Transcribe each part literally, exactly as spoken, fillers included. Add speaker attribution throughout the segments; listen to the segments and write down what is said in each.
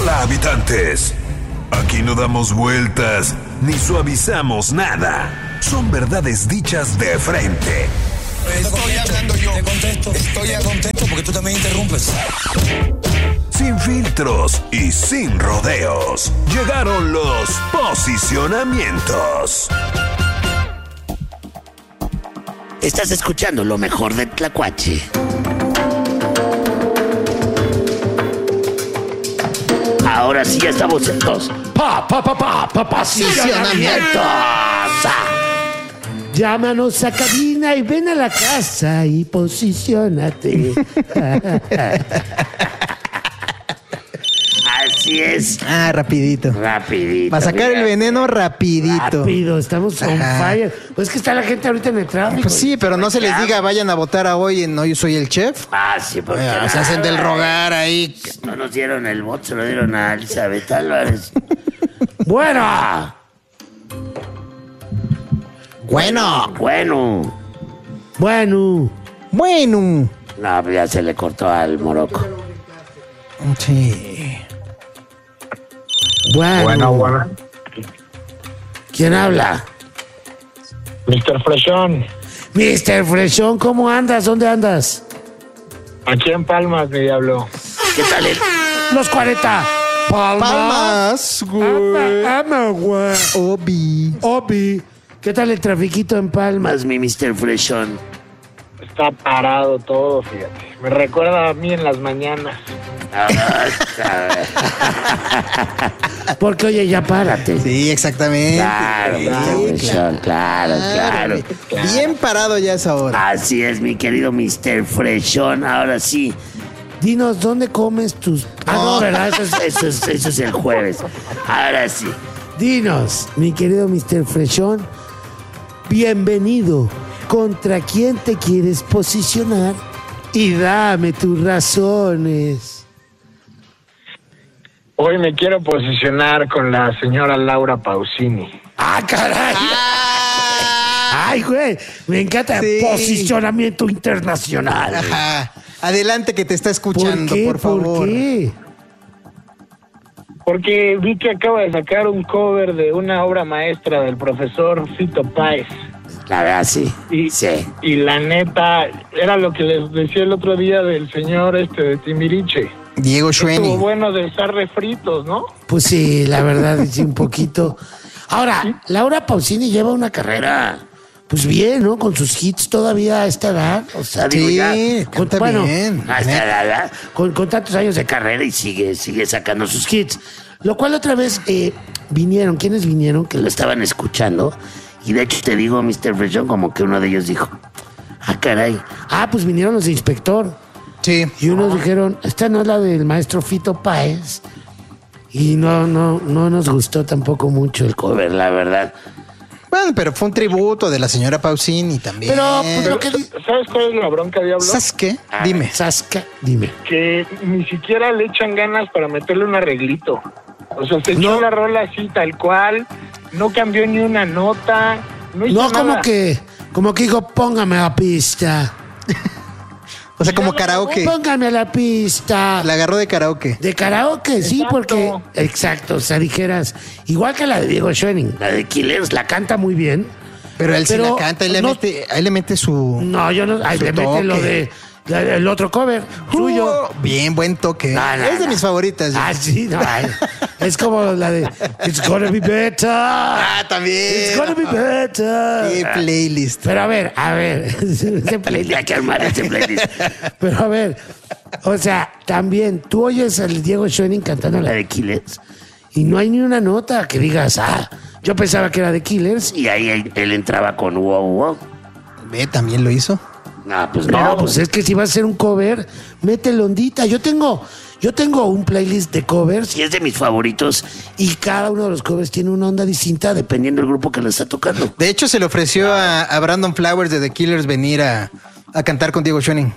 Speaker 1: Hola, habitantes. Aquí no damos vueltas ni suavizamos nada. Son verdades dichas de frente.
Speaker 2: Estoy hablando yo. Te contesto. Estoy a contento porque tú también interrumpes.
Speaker 1: Sin filtros y sin rodeos. Llegaron los posicionamientos.
Speaker 3: Estás escuchando lo mejor de Tlacuache. Ahora sí estamos en dos. Pa, pa, pa, pa, pa, posicionamientos. Llámanos a cabina y ven a la casa y posiciónate. Así es.
Speaker 4: Ah, rapidito.
Speaker 3: Rapidito.
Speaker 4: Va a sacar el veneno rapidito.
Speaker 3: Rápido, estamos on
Speaker 4: Ajá.
Speaker 3: fire. Pues que está la gente ahorita en el tráfico.
Speaker 4: Pues sí, pero no se les diga vayan a votar a hoy en Hoy Soy el Chef.
Speaker 3: Ah, sí, porque
Speaker 4: Eh,
Speaker 3: nada,
Speaker 4: se hacen del rogar ahí.
Speaker 3: No nos dieron el voto, se lo dieron a Elizabeth Álvarez. Bueno.
Speaker 4: Bueno.
Speaker 3: Bueno. Bueno.
Speaker 4: Bueno.
Speaker 3: No, pues ya se le cortó al Morocco.
Speaker 4: Sí.
Speaker 3: Bueno.
Speaker 5: Bueno, bueno.
Speaker 3: ¿Quién habla?
Speaker 5: mister Freshón,
Speaker 3: mister Freshón, ¿cómo andas? ¿Dónde andas?
Speaker 5: aquí en Palmas, mi diablo.
Speaker 3: ¿Qué tal el... Los cuarenta. Palmas.
Speaker 4: Palmas, güey.
Speaker 3: Ama, ama, güey.
Speaker 4: Obi.
Speaker 3: Obi. ¿Qué tal el trafiquito en Palmas, mi mister Freshón?
Speaker 5: Está parado todo, fíjate. Me recuerda a mí en las mañanas.
Speaker 3: Porque, oye, ya párate.
Speaker 4: Sí, exactamente.
Speaker 3: Claro,
Speaker 4: Sí,
Speaker 3: mister Freshón, claro, claro.
Speaker 4: Bien parado ya es ahora.
Speaker 3: Así es, mi querido mister Freshón. Ahora sí, dinos, ¿dónde comes tus...? Ah, no, ¿verdad? Eso es, eso es, eso es el jueves. Ahora sí, dinos, mi querido mister Freshón, bienvenido. ¿Contra quién te quieres posicionar? Y dame tus razones.
Speaker 5: Hoy me quiero posicionar con la señora Laura Pausini.
Speaker 3: ¡Ah, caray! ¡Ay, güey! Me encanta
Speaker 4: Sí.
Speaker 3: el posicionamiento internacional.
Speaker 4: Ajá. Adelante que te está escuchando,
Speaker 3: ¿Por qué?
Speaker 4: por favor.
Speaker 3: ¿Por qué?
Speaker 5: Porque vi que acaba de sacar un cover de una obra maestra del profesor Fito Páez.
Speaker 3: La verdad, sí.
Speaker 5: Y,
Speaker 3: Sí.
Speaker 5: y la neta, era lo que les decía el otro día del señor este de Timbiriche.
Speaker 4: Diego
Speaker 5: Estuvo
Speaker 4: Schwenny.
Speaker 5: bueno de estar refritos, ¿no?
Speaker 3: Pues sí, la verdad, sí, un poquito. Ahora, Laura Pausini lleva una carrera, pues bien, ¿no? Con sus hits todavía a esta edad. O sea, digo,
Speaker 4: Sí,
Speaker 3: ya.
Speaker 4: canta
Speaker 3: bueno,
Speaker 4: bien.
Speaker 3: a esta edad, ¿verdad? Con, con tantos años de carrera y sigue, sigue sacando sus hits. Lo cual otra vez eh, vinieron, ¿quiénes vinieron? Que lo estaban escuchando. Y de hecho te digo, mister Freshón, como que uno de ellos dijo, ah, caray. Ah, pues vinieron los de Inspector.
Speaker 4: Sí.
Speaker 3: Y unos dijeron, esta no es la del maestro Fito Páez. Y no, no, no nos gustó tampoco mucho el cover, la verdad.
Speaker 4: Bueno, pero fue un tributo de la señora Pausini también.
Speaker 3: Pero, pues, lo que di-
Speaker 5: ¿Sabes cuál es la bronca, Diablo?
Speaker 4: ¿Sabes qué?
Speaker 3: Ah,
Speaker 4: Dime.
Speaker 3: Sasca, dime.
Speaker 5: Que ni siquiera le echan ganas para meterle un arreglito. O sea, se echó
Speaker 3: No.
Speaker 5: la rola así tal cual, no cambió ni una nota, no hizo
Speaker 3: No,
Speaker 5: nada.
Speaker 3: como que, como que dijo, póngame a la pista.
Speaker 4: O sea, como karaoke.
Speaker 3: Póngame a la pista.
Speaker 4: La agarró de karaoke.
Speaker 3: De karaoke, sí,
Speaker 5: Exacto.
Speaker 3: porque... Exacto, o sea, dijeras, igual que la de Diego Schwenning, la de Killers, la canta muy bien.
Speaker 4: Pero él sí
Speaker 3: Pero
Speaker 4: la canta, él le,
Speaker 3: no-
Speaker 4: mete, él le mete su...
Speaker 3: No, yo no... Ahí
Speaker 4: Su
Speaker 3: le mete lo
Speaker 4: toque.
Speaker 3: de... la- el otro cover, suyo.
Speaker 4: Uh, bien, buen toque.
Speaker 3: No, no,
Speaker 4: es de
Speaker 3: no.
Speaker 4: mis favoritas.
Speaker 3: Ah, sí, no, ay, es como la de It's gonna be better.
Speaker 4: Ah, también.
Speaker 3: It's gonna be better.
Speaker 4: Qué playlist.
Speaker 3: Pero a ver, a ver, ese playlist, hay que armar ese playlist. Pero a ver, o sea, también tú oyes al Diego Schwenning cantando la de Killers y no hay ni una nota que digas, ah, yo pensaba que era de Killers y ahí él, él entraba con wow, wow.
Speaker 4: Ve, también lo hizo.
Speaker 3: No, pues no, pues es que si vas a hacer un cover, métele ondita. Yo tengo, yo tengo un playlist de covers y es de mis favoritos. Y cada uno de los covers tiene una onda distinta dependiendo del grupo que lo está tocando.
Speaker 4: De hecho, se le ofreció a, a Brandon Flowers de The Killers venir a, a cantar con Diego Schwenning.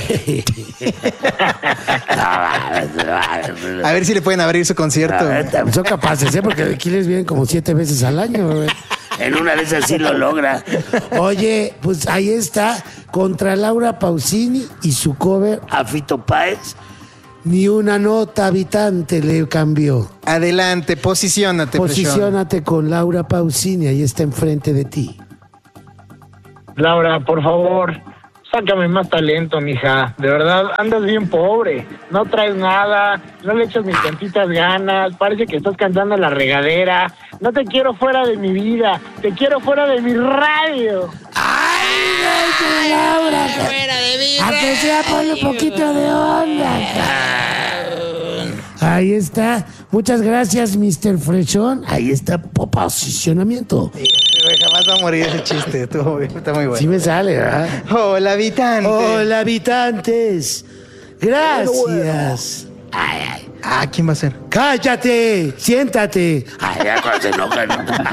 Speaker 4: A ver si le pueden abrir su concierto.
Speaker 3: Son capaces, ¿eh? Porque de Killers vienen como siete veces al año, güey. En una de esas sí lo logra. Oye, pues ahí está, contra Laura Pausini y su cover a Fito Páez. Ni una nota habitante le cambió.
Speaker 4: Adelante, posiciónate.
Speaker 3: Posiciónate con Laura Pausini, ahí está enfrente de ti.
Speaker 5: Laura, por favor, sácame más talento, mija. De verdad, andas bien pobre. No traes nada, no le echas ni tantitas ganas. Parece que estás cantando en la regadera. No te quiero fuera de mi vida, te quiero fuera de mi radio.
Speaker 3: ¡Ay, Laura!
Speaker 6: Fuera de mi
Speaker 3: A que sea, ponle un poquito de onda. Ahí está. Muchas gracias, mister Freshón. Ahí está, posicionamiento.
Speaker 4: Sí, jamás va a morir ese chiste. Estuvo bien, está muy bueno.
Speaker 3: Sí me sale, ¿verdad?
Speaker 4: Hola, habitante.
Speaker 3: Hola, habitantes. Gracias. Ay, ay.
Speaker 4: Ah, ¿quién va a ser?
Speaker 3: Cállate, siéntate. Ay, ya cuando se enojan.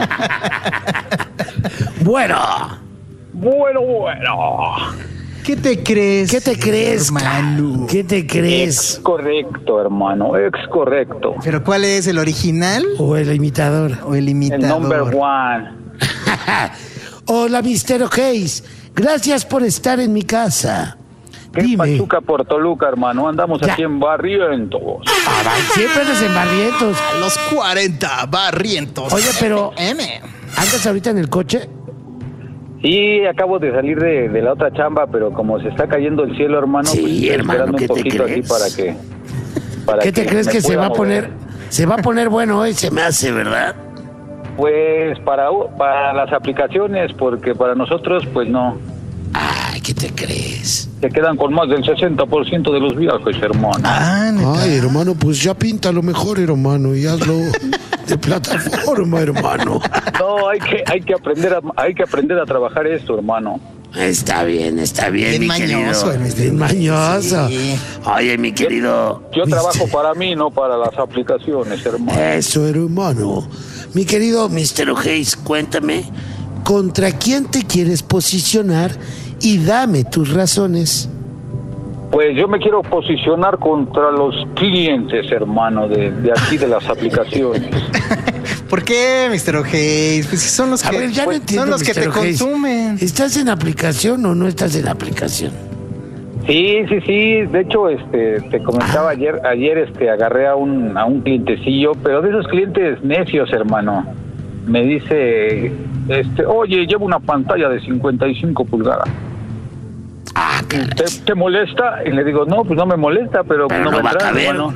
Speaker 3: Bueno.
Speaker 5: Bueno, bueno.
Speaker 4: ¿Qué te crees?
Speaker 3: ¿Qué te crees,
Speaker 4: hermano?
Speaker 3: ¿Qué te crees?
Speaker 5: Ex correcto, hermano, ex correcto.
Speaker 4: ¿Pero cuál es, el original
Speaker 3: O el imitador.
Speaker 4: o el
Speaker 5: El
Speaker 4: imitador?
Speaker 5: number one.
Speaker 3: Hola, mister O'Hays. Gracias por estar en mi casa.
Speaker 5: ¿Qué
Speaker 3: Dime.
Speaker 5: Pachuca por Toluca, hermano? Andamos
Speaker 3: Ya.
Speaker 5: aquí en Barrientos.
Speaker 3: Ah, va, siempre andas en Barrientos.
Speaker 4: A los cuarenta, barrientos.
Speaker 3: Oye, pero
Speaker 4: M.
Speaker 3: ¿andas ahorita en el coche?
Speaker 5: Sí, acabo de salir de, de la otra chamba, pero como se está cayendo el cielo, hermano,
Speaker 3: Sí,
Speaker 5: pues estoy
Speaker 3: hermano,
Speaker 5: esperando
Speaker 3: ¿qué
Speaker 5: un
Speaker 3: te
Speaker 5: poquito aquí
Speaker 3: crees?
Speaker 5: para que... para
Speaker 3: ¿Qué te crees
Speaker 5: me
Speaker 3: que se
Speaker 5: pueda
Speaker 3: va a
Speaker 5: mover.
Speaker 3: poner? Se va a poner bueno hoy, se me hace, ¿verdad?
Speaker 5: Pues para, para las aplicaciones, porque para nosotros, pues no.
Speaker 3: Ay, ¿qué te crees?
Speaker 5: Se quedan con más del sesenta por ciento de los viajes, hermano.
Speaker 4: Ah, neta.
Speaker 3: Ay, hermano, pues ya píntalo mejor, hermano, y hazlo de plataforma, hermano.
Speaker 5: No, hay que, hay que aprender a, hay que aprender a trabajar esto, hermano.
Speaker 3: Está bien, está bien,
Speaker 4: Bien
Speaker 3: mi
Speaker 4: mañoso,
Speaker 3: querido.
Speaker 4: el mister
Speaker 3: Bien mañoso.
Speaker 4: Sí.
Speaker 3: Oye, mi querido.
Speaker 5: Yo
Speaker 3: mister
Speaker 5: trabajo para mí, no para las aplicaciones, hermano.
Speaker 3: Eso, hermano. Mi querido mister O'Hays, cuéntame, ¿contra quién te quieres posicionar? Y dame tus razones.
Speaker 5: Pues yo me quiero posicionar contra los clientes, hermano, de, de aquí de las aplicaciones.
Speaker 4: ¿Por qué, mister O'Hays? Pues si son los
Speaker 3: A
Speaker 4: que,
Speaker 3: ver, ya no
Speaker 4: pues,
Speaker 3: entiendo,
Speaker 4: son los que
Speaker 3: mister
Speaker 4: te
Speaker 3: O'Hays.
Speaker 4: consumen.
Speaker 3: ¿Estás en aplicación o no estás en aplicación?
Speaker 5: Sí, sí, sí. De hecho, este, te comentaba ayer, ayer, este, agarré a un, a un clientecillo, pero de esos clientes necios, hermano. Me dice, este, oye, llevo una pantalla de cincuenta y cinco pulgadas.
Speaker 3: Ah,
Speaker 5: ¿Te, te molesta? Y le digo, no, pues no me molesta, pero,
Speaker 3: Pero
Speaker 5: no,
Speaker 3: no
Speaker 5: me
Speaker 3: va a
Speaker 5: trae,
Speaker 3: caber.
Speaker 5: hermano.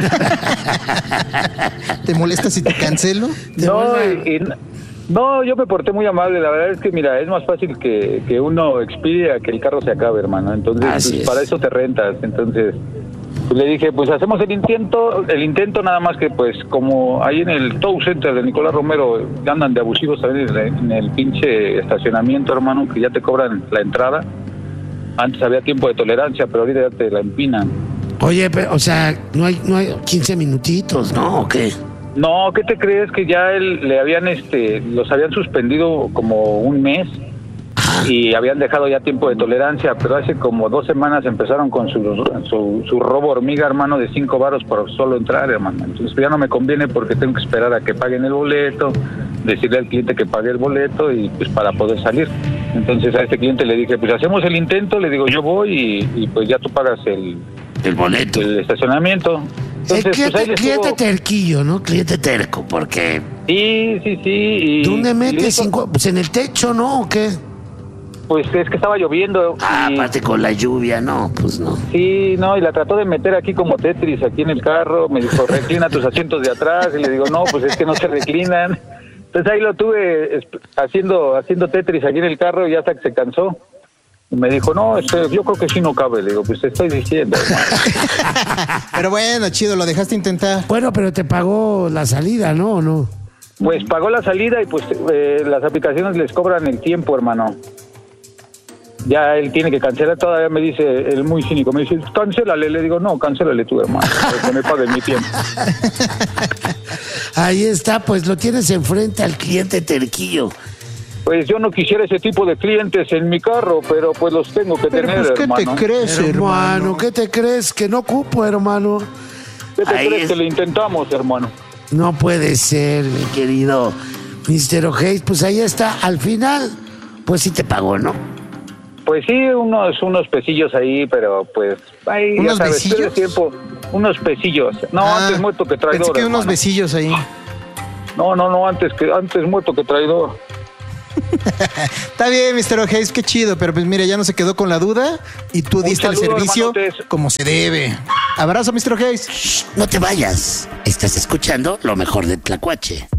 Speaker 4: ¿Te molesta si te cancelo?
Speaker 3: ¿Te
Speaker 5: No,
Speaker 3: vuelve-
Speaker 5: y- y- no, yo me porté muy amable. La verdad es que, mira, es más fácil que, que uno expide a que el carro se acabe, hermano. Entonces,
Speaker 3: Así
Speaker 5: pues,
Speaker 3: es.
Speaker 5: para eso te rentas. Entonces, pues, le dije, pues hacemos el intento, el intento nada más que, pues, como ahí en el Tow Center de Nicolás Romero andan de abusivos también en el, en el pinche estacionamiento, hermano, que ya te cobran la entrada. Antes había tiempo de tolerancia, pero ahorita ya te la empinan.
Speaker 3: Oye, pero, o sea, no hay, no hay quince minutitos, ¿no? ¿O qué?
Speaker 5: No, ¿qué te crees? Que ya él le habían, este, los habían suspendido como un mes y habían dejado ya tiempo de tolerancia, pero hace como dos semanas empezaron con su, su, su robo hormiga, hermano, de cinco varos por solo entrar, hermano. Entonces ya no me conviene porque tengo que esperar a que paguen el boleto, decirle al cliente que pague el boleto y pues para poder salir. Entonces a este cliente le dije, pues hacemos el intento, le digo, yo voy y, y pues ya tú pagas el,
Speaker 3: El boleto.
Speaker 5: el estacionamiento.
Speaker 3: El
Speaker 5: Entonces,
Speaker 3: cliente,
Speaker 5: pues ahí le
Speaker 3: cliente
Speaker 5: estuvo-
Speaker 3: terquillo, ¿no? Cliente terco, porque
Speaker 5: Sí, sí, sí. Y,
Speaker 3: ¿dónde
Speaker 5: y le
Speaker 3: metes
Speaker 5: dijo,
Speaker 3: cinco? Pues en el techo, ¿no? ¿O qué?
Speaker 5: Pues es que estaba lloviendo.
Speaker 3: Ah,
Speaker 5: y,
Speaker 3: aparte con la lluvia, no, pues no.
Speaker 5: sí, no, y la trató de meter aquí como Tetris, aquí en el carro. Me dijo, reclina tus asientos de atrás. Y le digo, no, pues es que no se reclinan. Entonces ahí lo tuve esp- haciendo haciendo Tetris aquí en el carro y hasta que se cansó. Y me dijo, no, este, yo creo que sí no cabe. Le digo, pues te estoy diciendo, hermano.
Speaker 4: Pero bueno, chido, lo dejaste intentar.
Speaker 3: Bueno, pero te pagó la salida, ¿no? ¿O no?
Speaker 5: Pues pagó la salida y pues eh, las aplicaciones les cobran el tiempo, hermano. Ya él tiene que cancelar, todavía me dice, el muy cínico, me dice, cancélale. Le digo, no, cancélale tú, hermano, que me pague mi tiempo.
Speaker 3: Ahí está, pues lo tienes enfrente al cliente terquillo.
Speaker 5: Pues yo no quisiera ese tipo de clientes en mi carro, pero pues los tengo que
Speaker 4: Pero
Speaker 5: tener,
Speaker 4: pues, ¿qué
Speaker 5: hermano.
Speaker 4: te crees,
Speaker 3: Hermano,
Speaker 4: hermano?
Speaker 3: ¿qué te crees? Que no ocupo, hermano.
Speaker 5: ¿Qué te
Speaker 3: Ahí
Speaker 5: crees
Speaker 3: es-
Speaker 5: que le intentamos, hermano?
Speaker 3: No puede ser, mi querido mister O'Hays. Pues ahí está, al final, pues sí te pagó, ¿no?
Speaker 5: Pues sí, unos unos pesillos ahí, pero pues ahí, ya
Speaker 4: ¿Unos
Speaker 5: sabes,
Speaker 4: besillos?
Speaker 5: pierdes tiempo. unos pesillos. No,
Speaker 4: Ah,
Speaker 5: antes muerto que traidor.
Speaker 4: Pensé que unos
Speaker 5: hermano.
Speaker 4: besillos ahí.
Speaker 5: No, no, no, antes que antes muerto que traidor.
Speaker 4: Está bien, mister O'Hays, qué chido, pero pues mira, ya no se quedó con la duda y tú
Speaker 5: Un
Speaker 4: diste el
Speaker 5: saludo,
Speaker 4: servicio
Speaker 5: hermanotes.
Speaker 4: como se debe. Abrazo, mister O'Hays.
Speaker 3: No te vayas. Estás escuchando lo mejor de Tlacuache.